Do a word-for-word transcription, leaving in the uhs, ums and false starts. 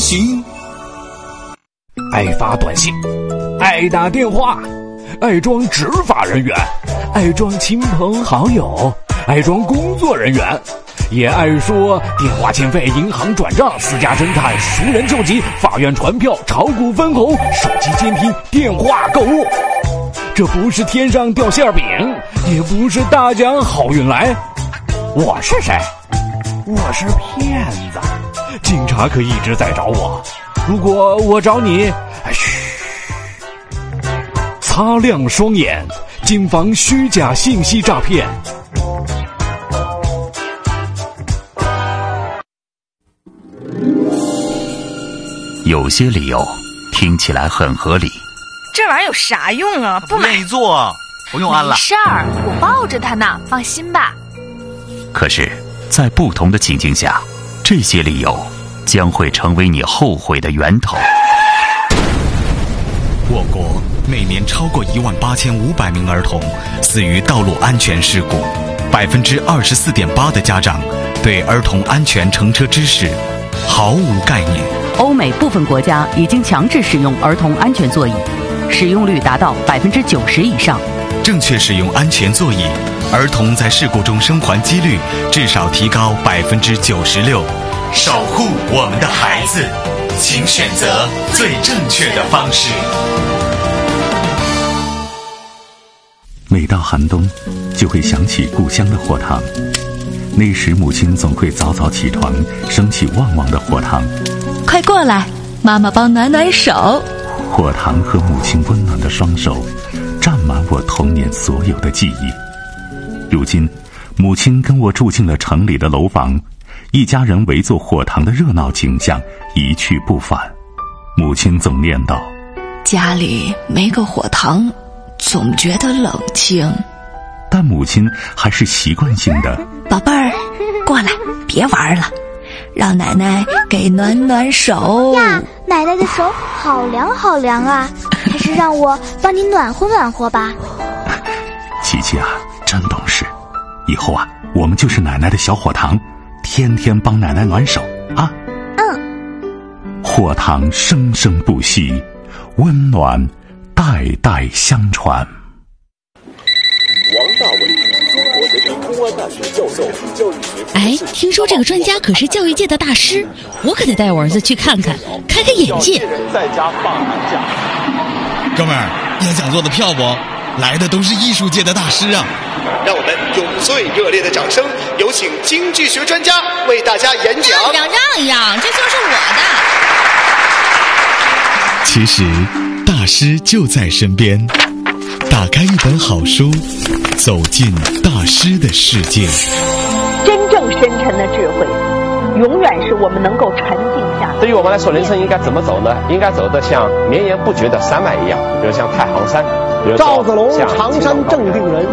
行。 爱发短信，爱打电话，爱装执法人员，爱装亲朋好友，爱装工作人员，也爱说电话欠费、银行转账、私家侦探、熟人救急、法院传票、炒股分红、手机监听、电话购物。这不是天上掉馅饼，也不是大奖好运来。我是谁？我是骗子。警察可一直在找我，如果我找你，嘘，擦亮双眼，谨防虚假信息诈骗。 有些理由听起来很合理， 这玩意儿有啥用啊？不买。 愿意做，不用安了。 没事儿，我抱着它呢，放心吧。 可是，在不同的情境下，这些理由将会成为你后悔的源头。 我国每年超过一万八千五百名儿童死于道路安全事故，百分之二十四点八的家长对儿童安全乘车知识毫无概念。 欧美部分国家已经强制使用儿童安全座椅，使用率达到百分之九十以上。 正确使用安全座椅，儿童在事故中生还几率至少提高百分之九十六。守护我们的孩子，请选择最正确的方式。 每到寒冬，就会想起故乡的火塘。那时母亲总会早早起床，升起旺旺的火塘。 快过来，妈妈帮暖暖手。 火塘和母亲温暖的双手，占满我童年所有的记忆。如今，母亲跟我住进了城里的楼房，一家人围坐火塘的热闹景象一去不返。母亲总念叨： 家里没个火塘，总觉得冷清。 但母亲还是习惯性的： 宝贝儿，过来，别玩了，让奶奶给暖暖手呀。奶奶的手好凉好凉啊，还是让我帮你暖和暖和吧。 琪琪啊，真懂事，以后啊，我们就是奶奶的小火塘，天天帮奶奶暖手啊。 嗯。 火塘生生不息，温暖代代相传。 王大为，中国人民公安大学教授，教育学。 哎，听说这个专家可是教育界的大师，我可得带我儿子去看看，开开眼界。 在家放寒假。 哥们儿，要讲座的票不？来的都是艺术界的大师啊！ 让我们用最热烈的掌声，有请经济学专家为大家演讲。 让让让让，这就是我的。其实，大师就在身边。打开一本好书，走进大师的世界。 真正深沉的智慧，永远是我们能够沉静下。 对于我们来说，人生应该怎么走呢？应该走得像绵延不绝的山脉一样，比如像太行山，比如赵子龙，常山正定人，